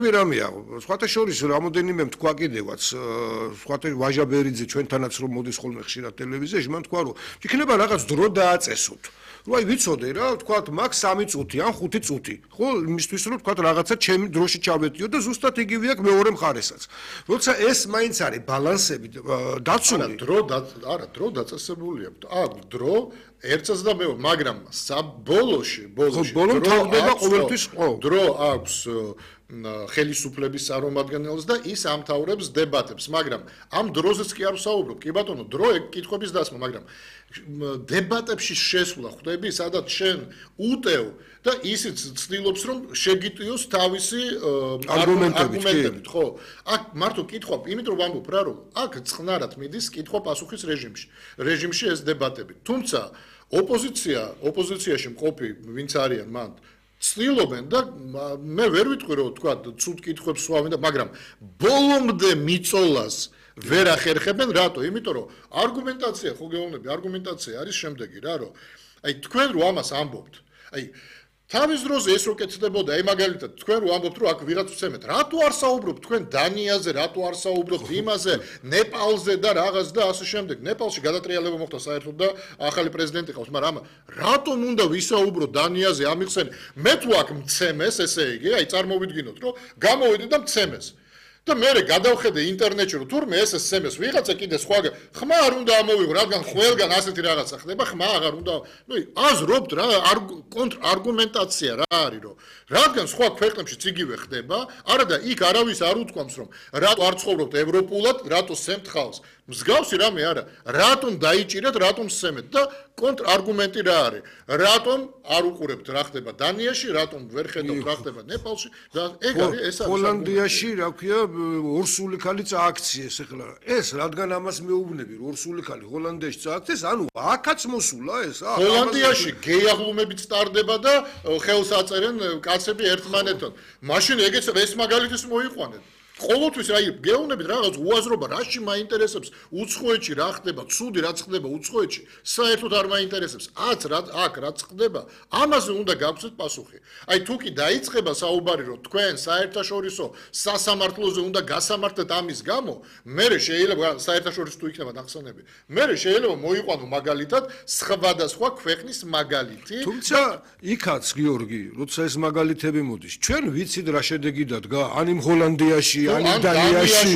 რამეა, სხვათა შორის რამოდენიმე თქვა კიდევაც, სხვათა ვაჟა ბერიძე ჩვენთანაც რომ მოდის ხოლმე ხშირად ტელევიზიაში, მან თქვა რომ იქნება რაღაც დრო დააწესოთ. რომ აი ვიცოდე რა, თქვათ მაგ 3 წუთი ან 5 წუთი. ხო, იმისთვის რომ თქვათ რაღაცა ჩემი დროში ჩავეტიო და ზუსტად იგივე აქვს მეორე მხარესაც. როცა ეს მაინც არის ბალანსები დაცული. არა, დრო დაწესებული აქვს. აქვს დრო ერთსაც და მეორე, მაგრამ საბოლოოში, ბოლო თავდება ყოველთვის დრო აქვს ხელისუფლების წარმომადგენელს და ის ამთავრებს დებატებს, მაგრამ ამ დროზეც კი არ ვსაუბრობ. კი ბატონო, დრო კითხვების დასმა, მაგრამ დებატებში შესვლა ხვდები, სადაც შენ უტევ და ისიც ცდილობს რომ შეგიტიოს თავისი არგუმენტებით, ხო? აქ მარტო კითხვა, იმიტომ ვამბობ რა, რომ აქ წყნარად მიდის კითხვა-პასუხის რეჟიმში ეს დებატები. თუმცა ოპოზიციაში მყოფი ვინც არიან მან ცდილობენ და მე ვერ ვიტყვი რომ თქვა ცუდ კითხვებს სვავენ და მაგრამ ბოლომდე მიწოლას ვერ ახერხებენ რატო? იმიტომ რომ არგუმენტაცია ხო გეუბნები, არგუმენტაცია არის შემდეგი რა, რომ აი თქვენ რო ამას ამბობთ, აი თავის დროზე ეს რო კეთდებოდა, აი მაგალითად თქვენ რო ამბობთ რომ აქ ვიღაც ვცემეთ, რატო არ საუბრობთ თქვენ დანიაზე, რატო არ საუბრობთ იმაზე, ნეპალზე და რაღაც და ასე შემდეგ. ნეპალში გადატრიალება მოხდა საერთოდ და ახალი პრეზიდენტი ყავს, მაგრამ რატომ უნდა ვისაუბროთ დანიაზე ამიხსენ? მე თუ აქ მცემეს, ესე იგი, აი წარმოვიდგინოთ რომ გამოვიდი და მცემეს. და მე გადავხედე ინტერნეტში რომ თურმე ეს SMS ვიღაცა კიდე სხვა ხმა არ უნდა ამოვიღო, რადგან ყველგან ასეთი რაღაცა ხდება, ხმა აღარ უნდა. ნუ აზრობთ რა, არგუმენტაცია რა არის, რომ რადგან სხვა ქვეყნებშიც იგივე ხდება, არა და იქ არავის არ უთქვამს რომ რატო არ ცხოვრობთ ევროპულად, რატო სემთ ხალხს. მსგავსი რამე არა, რატომ დაიჭირეთ, რატომ სცემეთ და კონტრარგუმენტი რა არის? რატომ არ უყურებთ რა ხდება დანიაში, რატომ ვერ ხედავთ რა ხდება ნეპალში და ეგ არის ეს არის ჰოლანდიაში, რა ქვია, ორსული ქალი წააქციეს ახლა. ეს რადგან ამას მეუბნები, რომ ორსული ქალი ჰოლანდიაში წააქციეს, ანუ აქაც მოსულა ეს. ჰოლანდიაში გეიაღლუმებით სტარდება და ხელს აწერენ კაცები ერთმანეთთან. მაშინ ეგეც ეს მაგალითის მოიყვანეთ. ყოველთვის აი გეუბნებით რაღაც უაზრობა რაში მაინტერესებს უცხოეთში რა ხდება ცუდი რაც ხდება უცხოეთში საერთოდ არ მაინტერესებს აქ რაც ხდება ამაზე უნდა გავცეთ პასუხი აი თუ კი დაიწყება საუბარი რომ თქვენ საერთაშორისო სასამართლოზე უნდა გასამართლეთ ამის გამო მე შეიძლება საერთაშორისო თუ იქნება ნახსენები მე შეიძლება მოიყვანო მაგალითად სხვადასხვა ქვეყნის მაგალითი თუმცა იქაც გიორგი როცა ეს მაგალითები მოდის ჩვენ ვიცით რა შედეგი დადგა ან იმ ჰოლანდიაში ან დანიაში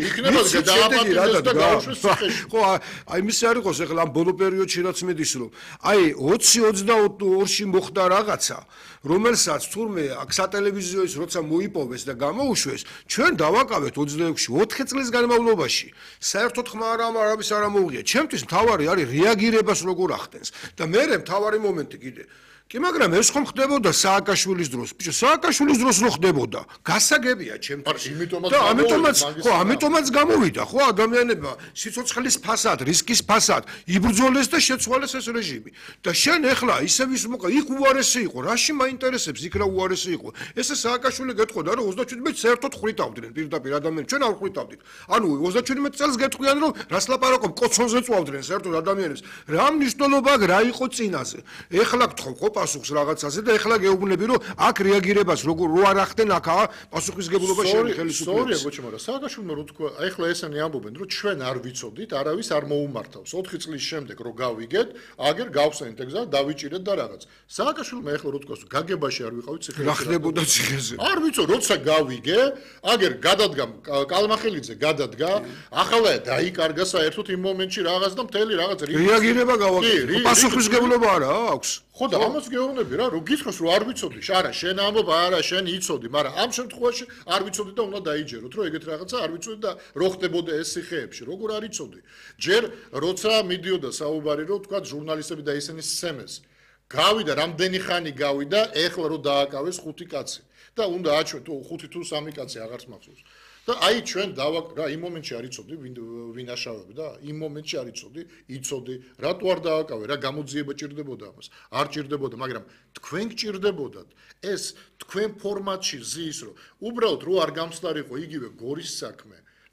ხო აი მის არ იყოს ახლა ამ ბოლო პერიოდში რაც მედის რომ აი 20-22-ში მოხდა რაღაცა რომელსაც თურმე აქ სატელევიზიოის როცა მოიპოვეს და გამოუშვეს ჩვენ დავაკავეთ 26-ში 4 წლის განმავლობაში საერთოდ ხმა არავის არ ამოუღია ჩემთვის მთავარი არის რეაგირებას როგორ ახდენს და მე მთავარი მომენტი კიდე კი მაგრამ ეს ხომ ხდებოდა სააკაშვილის დროს. ბიჭო, სააკაშვილის დროს რო ხდებოდა, გასაგებია ჩემთვის. და ამიტომაც გამოვიდა, ხო, ადამიანებმა სიცოცხლის ფასად, რისკის ფასად იბრძოლეს და შეცვალეს ეს რეჟიმი. და შენ ეხლა ისევ ის მოყვა, იქ უარესი იყო, რაში მაინტერესებს, იქ რა უარესი იყო. ესე სააკაშვილი გეტყოდა, რომ 37 საერთოდ ხვრიტავდნენ პირდაპირ ადამიანებს, ჩვენ არ ხვრიტავდით. ანუ 37 წელს გეტყვიან, რომ რას ლაპარაკობ, კოცონზე წვავდნენ საერთოდ ადამიანებს. რა მნიშვნელობა აქვს, რა იყო წინაზე. ეხლა გთხოვ, ხო პასუხს რაღაცაზე და ეხლა გეუბნები რომ აქ რეაგირებას როგორ რო არ ახდენ აქა პასუხისგებლობა შენი ხელისუფლების. სორია გოჩი, მაგრამ სააკაშვილმა რო თქვა, ეხლა ესენი ამბობენ რომ ჩვენ არ ვიცოდით, არავის არ მოუმართავს. 4 წლის შემდეგ რო გავიგეთ, აგერ გავხსენეთ ეგ გზა, დავიჭირეთ და რაღაც. სააკაშვილმა ეხლა რო თქვა, გაგებაში არ ვიყავით ციხეში. რა ხდებოდა ციხეზე? არ ვიცო, როცა გავიგე, აგერ გადადგა კალმახელიძე გადადგა, ახლა დაიკარგა საერთოდ იმ მომენტში რაღაც და მთელი რაღაც რეაგირება გავაკეთე. პასუხისგებლობა არა აქვს. ხო და ამას გეუბნები რა, რომ გითხრას რომ არ ვიცოდი, არა, შენ ამბობ, არა, შენ იცოდი, მაგრამ ამ შემთხვევაში არ ვიცოდი და უნდა დაიჯეროთ, რომ ეგეთ რაღაცა არ ვიცოდი და რო ხდებოდა ეს ციხეებში, როგორ არ იცოდი. ჯერ როცა მიდიოდა საუბარი, რომ თქვა ჟურნალისტები და ისინი სცემეს. გავიდა, რამდენი ხანი გავიდა, ეხლა რომ დააკავეს 5 კაცი და უნდა აჩვენ თუ 5 თუ 3 კაცი აღარც მახსოვს. და აი ჩვენ რა იმ მომენტში არ იცოდი ვინ აშავებ და იმ მომენტში არ იცოდი რატო არ დააკავე რა გამოძიება ჭირდებოდა ამას არ ჭირდებოდა მაგრამ თქვენ გჭირდებოდათ ეს თქვენ ფორმატში ზის რომ უბრალოდ რო არ გამსლარიყო იგივე გორის საქმე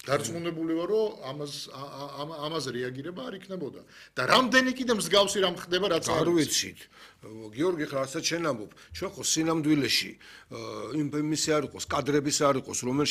დარწმუნებული ვარ, რომ ამაზე რეაგირება არ იქნებოდა. და რამდენი კიდე მსგავსი რამ ხდება, რაც არ ვიცით. გიორგი, ხა რასაც შენ ამბობ, ჩვენ ხო სინამდვილეში იმისი არ იყოს, კადრების არ იყოს, რომელიც